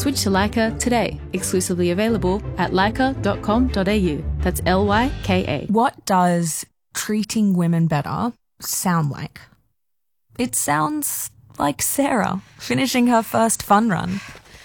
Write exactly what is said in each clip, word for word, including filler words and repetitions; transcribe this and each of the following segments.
Switch to Lyca today. Exclusively available at lyca dot com dot a u. That's L Y K A. What does treating women better sound like? It sounds like Sarah finishing her first fun run.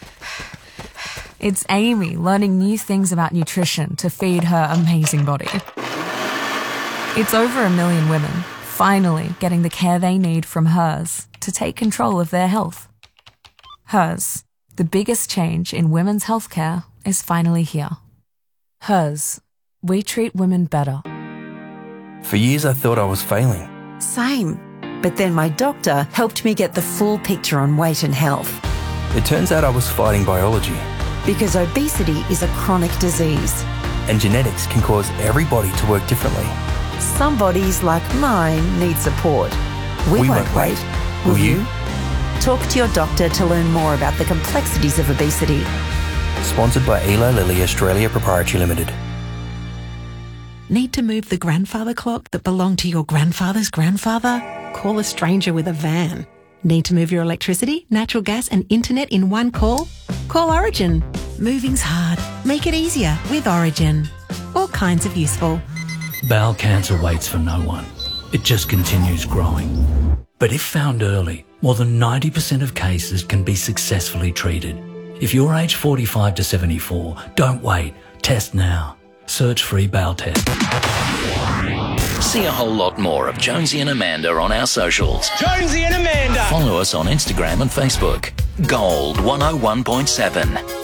It's Amy learning new things about nutrition to feed her amazing body. It's over a million women finally getting the care they need from Hers to take control of their health. Hers, the biggest change in women's healthcare, is finally here. Hers, we treat women better. For years I thought I was failing. Same. But then my doctor helped me get the full picture on weight and health. It turns out I was fighting biology. Because obesity is a chronic disease. And genetics can cause every body to work differently. Some bodies, like mine, need support. We, We won't, won't wait. wait. Will Will you? you? Talk to your doctor to learn more about the complexities of obesity. Sponsored by Eli Lilly Australia Proprietary Limited. Need to move the grandfather clock that belonged to your grandfather's grandfather? Call a stranger with a van. Need to move your electricity, natural gas and internet in one call? Call Origin. Moving's hard. Make it easier with Origin. All kinds of useful. Bowel cancer waits for no one. It just continues growing. But if found early, more than ninety percent of cases can be successfully treated. If you're aged forty-five to seventy-four, don't wait. Test now. Search free bowel test. See a whole lot more of Jonesy and Amanda on our socials. Jonesy and Amanda. Follow us on Instagram and Facebook. Gold one oh one point seven.